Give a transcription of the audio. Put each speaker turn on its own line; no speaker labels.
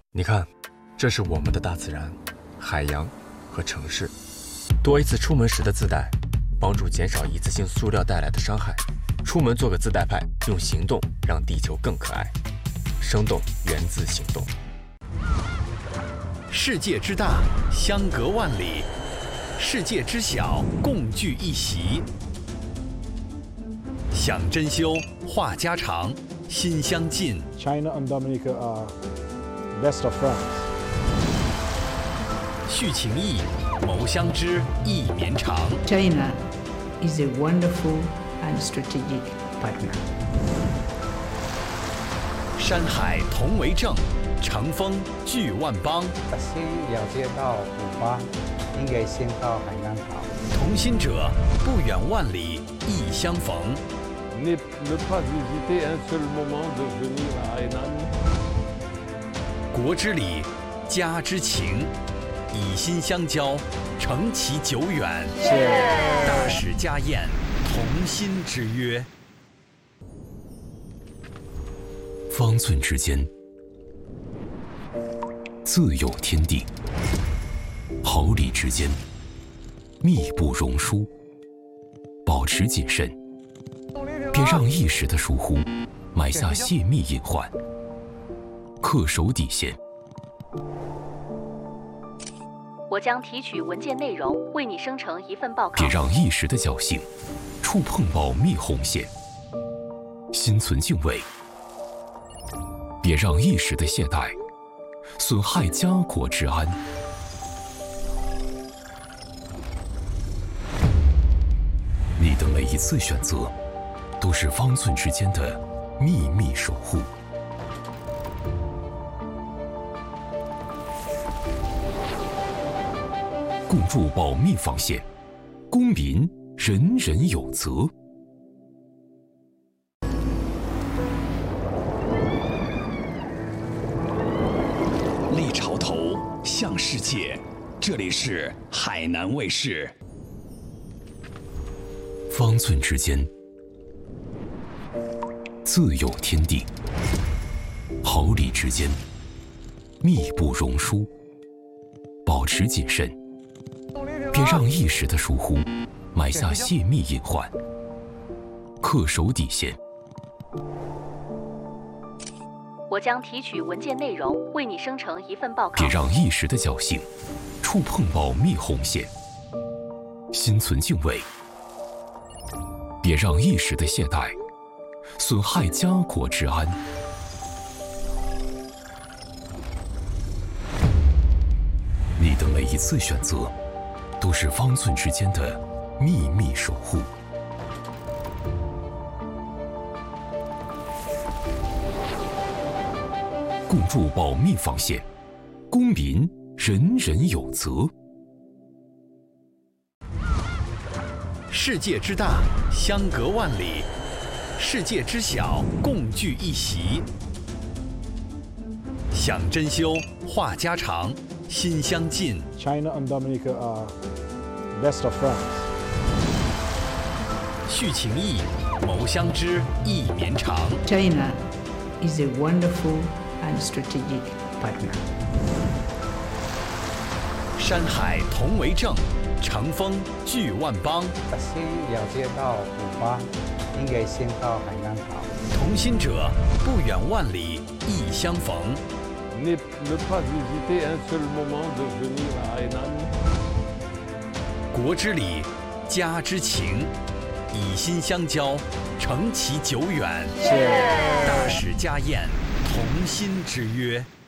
你看，这是我们的大自然、海洋和城市。多一次出门时的自带，帮助减少一次性塑料带来的伤害。出门做个自带派，用行动让地球更可爱。生动源自行动。
世界之大，相隔万里；世界之小，共聚一席。想珍馐，话家常，心相近。
China and Dominica are best of friends.
续情谊，谋相知，意绵长。
China is a wonderful and strategic partner.
山海同为证，乘风聚万邦。
先了解到古巴，应该先到海南岛。
同心者，不远万里，亦相逢。
Ne pas hésiter un seul moment de venir à Hainan.
国之礼，家之情，以心相交，承其久远。大使家宴，同心之约。
方寸之间，自有天地；毫厘之间，密不容疏。保持谨慎，别让一时的疏忽埋下泄密隐患。恪守底线。
我将提取文件内容，为你生成一份报告。
别让一时的侥幸触碰保密红线。心存敬畏。别让一时的懈怠损害家国之安。你的每一次选择，都是方寸之间的秘密守护。共筑保密防线，公民人人有责。
立潮头，向世界。这里是海南卫视。
方寸之间，自有天地；毫厘之间，密不容疏。保持谨慎，别让一时的疏忽埋下泄密隐患。恪守底线。
我将提取文件内容，为你生成一份报告。
别让一时的侥幸触碰保密红线。心存敬畏。别让一时的懈怠损害家国之安。你的每一次选择，都是方寸之间的秘密守护。共筑保密防线，公民人人有责。
世界之大，相隔万里；世界之小，共聚一席。想珍馐，话家常，心相近。
China and Dominica are best of friends.
续情谊，谋相知，意绵长。
China is a wonderful and strategic partner.
山海同为证，乘风聚万邦。
先了解到古巴，应该先到海南岛。
同心者，不远万里，亦相逢。
Ne pas hésiter un seul moment de venir à Hainan.
国之礼，家之情，以心相交，承其久远。大使家宴，同心之约。